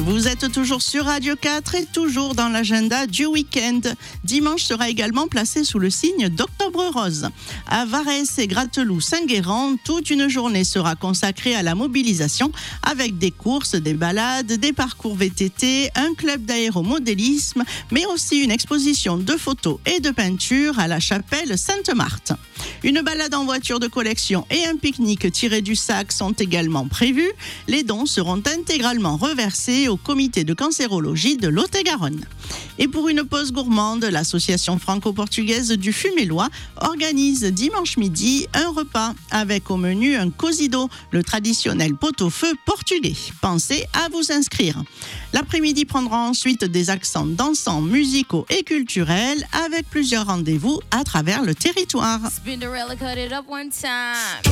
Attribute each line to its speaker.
Speaker 1: Vous êtes toujours sur Radio 4 et toujours dans l'agenda du week-end. Dimanche sera également placé sous le signe d'Octobre Rose. À Varèse et Gratteloup, Saint-Guérand, toute une journée sera consacrée à la mobilisation avec des courses, des balades, des parcours VTT, un club d'aéromodélisme, mais aussi une exposition de photos et de peintures à la chapelle Sainte-Marthe. Une balade en voiture de collection et un pique-nique tiré du sac sont également prévus. Les dons seront intégralement reversés au comité de cancérologie de Lot-et-Garonne. Et pour une pause gourmande, l'association franco-portugaise du Fumélois organise dimanche midi un repas avec au menu un cosido, le traditionnel pot-au-feu portugais. Pensez à vous inscrire. L'après-midi prendra ensuite des accents dansants, musicaux et culturels avec plusieurs rendez-vous à travers le territoire.